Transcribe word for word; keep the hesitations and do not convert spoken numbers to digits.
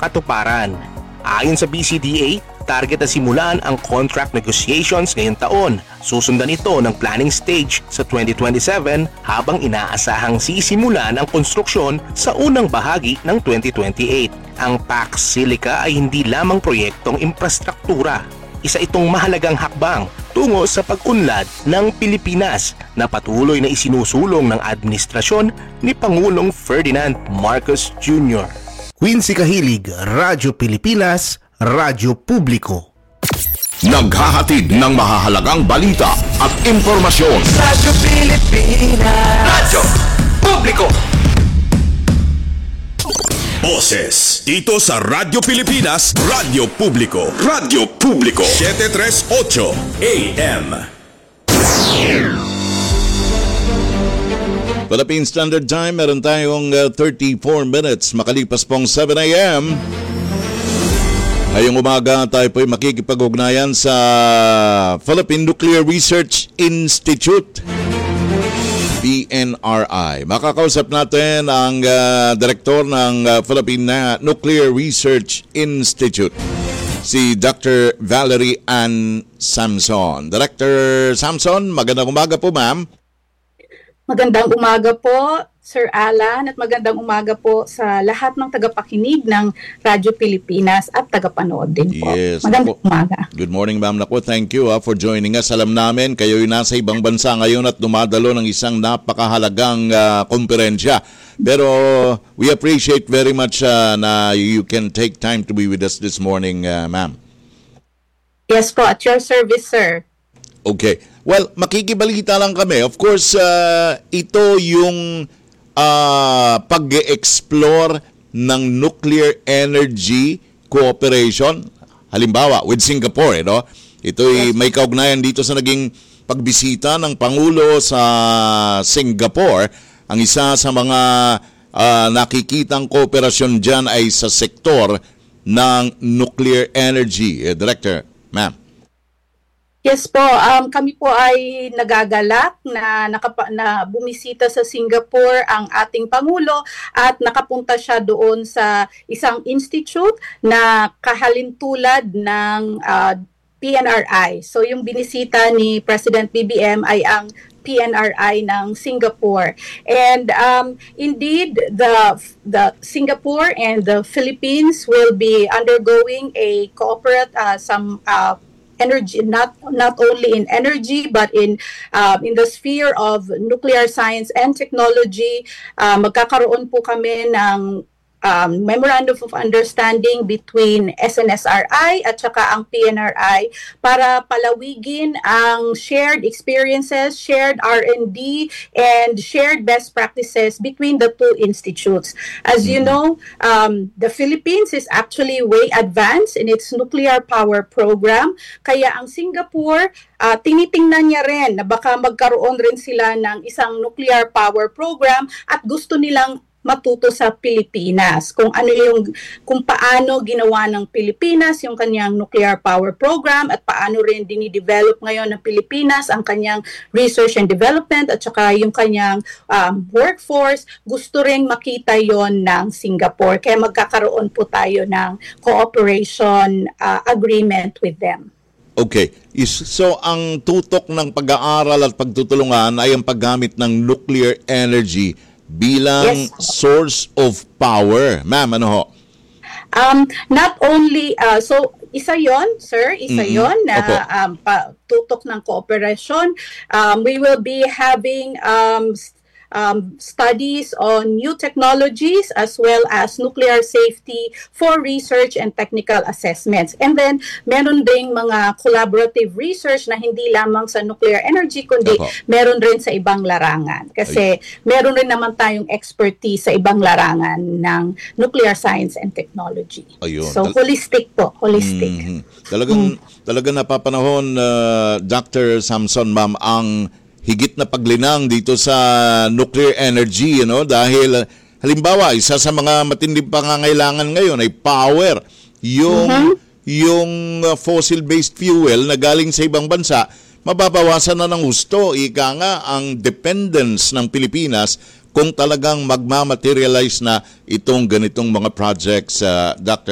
katuparan. Ayon sa B C D A, target na simulan ang contract negotiations ngayong taon. Susundan ito ng planning stage sa twenty twenty-seven habang inaasahang sisimulan ang konstruksyon sa unang bahagi ng twenty twenty-eight. Ang Pax Silica ay hindi lamang proyektong infrastruktura. Isa itong mahalagang hakbang tungo sa pag-unlad ng Pilipinas na patuloy na isinusulong ng administrasyon ni Pangulong Ferdinand Marcos Junior Quincy Kahilig, Radyo Pilipinas, Radyo Publiko. Naghahatid ng mahahalagang balita at impormasyon. Radyo Pilipinas, Radyo Publiko. Boses dito sa Radyo Pilipinas, Radyo Publiko. Radyo Publiko seven thirty-eight A M. Philippine Standard Time, meron tayong uh, thirty-four minutes makalipas pong seven A M. Ngayong umaga tayo po'y makikipag-ugnayan sa Philippine Nuclear Research Institute, P N R I. Makakausap natin ang uh, direktor ng uh, Philippine Nuclear Research Institute, si Doctor Valerie Ann Samson. Director Samson, magandang umaga po, ma'am. Magandang umaga po, Sir Alan, at magandang umaga po sa lahat ng tagapakinig ng Radyo Pilipinas at tagapanood din po. Yes. Magandang Naku, umaga. Good morning, ma'am. Naku, thank you ha, for joining us. Alam namin, kayo'y nasa ibang bansa ngayon at dumadalo ng isang napakahalagang uh, komperensya. Pero we appreciate very much uh, na you can take time to be with us this morning, uh, ma'am. Yes po, at your service, sir. Okay. Well, makikibalita lang kami. Of course, uh, ito yung uh, pag-explore ng nuclear energy cooperation. Halimbawa, with Singapore, eh, no? Ito'y may kaugnayan dito sa naging pagbisita ng Pangulo sa Singapore. Ang isa sa mga uh, nakikitang kooperasyon dyan ay sa sektor ng nuclear energy. Eh, Director, ma'am. Yes po, um, kami po ay nagagalak na, nakapa, na bumisita sa Singapore ang ating Pangulo at nakapunta siya doon sa isang institute na kahalintulad ng uh, P N R I. So yung binisita ni President B B M ay ang P N R I ng Singapore. And um, indeed, the the Singapore and the Philippines will be undergoing a corporate uh, some uh, energy, not not only in energy but in uh, in the sphere of nuclear science and technology. Uh, magkakaroon po kami ng Um, Memorandum of Understanding between S N S R I at saka ang P N R I para palawigin ang shared experiences, shared R and D, and shared best practices between the two institutes. As you know, um, the Philippines is actually way advanced in its nuclear power program, kaya ang Singapore, uh, tinitingnan niya rin na baka magkaroon rin sila ng isang nuclear power program at gusto nilang matuto sa Pilipinas kung ano yung kung paano ginawa ng Pilipinas yung kanyang nuclear power program at paano rin dinidevelop ngayon ng Pilipinas ang kanyang research and development at saka yung kanyang um, workforce. Gusto rin makita yon ng Singapore, kaya magkakaroon po tayo ng cooperation uh, agreement with them. Okay. So ang tutok ng pag-aaral at pagtutulungan ay ang paggamit ng nuclear energy bilang yes. source of power. Ma'am, ano ho? Um, not only, uh, so isa yon, sir, isa mm-hmm. yon na um, pa, tutok ng cooperation. Um, we will be having um, Um, studies on new technologies as well as nuclear safety for research and technical assessments. And then, meron ding mga collaborative research na hindi lamang sa nuclear energy, kundi Opo. meron rin sa ibang larangan. Kasi Ay. meron rin naman tayong expertise sa ibang larangan ng nuclear science and technology. Ayun. So, holistic po, holistic. Mm-hmm. Talagang, mm. talagang napapanahon, uh, Doctor Samson, ma'am, ang higit na paglinang dito sa nuclear energy, you know, dahil halimbawa isa sa mga matinding pangangailangan ngayon ay power. Yung uh-huh. yung fossil-based fuel na galing sa ibang bansa, mababawasan na ng husto. Ika nga ang dependence ng Pilipinas kung talagang magmamaterialize na itong ganitong mga projects, uh, Doctor